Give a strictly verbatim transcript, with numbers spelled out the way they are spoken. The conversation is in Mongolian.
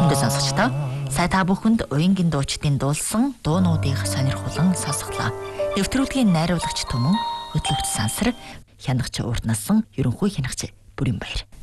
Өргөндөө сонсогчдоо сая та бүхэнд уянгийн дуучдын дуулсан дуунуудыг сонирхолон сонсголоо. Нэвтрүүлгийн найруулагч Түмэн, хөтлөгч Сансар, хянагч Урд насан ерөнхий хянагч Бүрийн Баяр.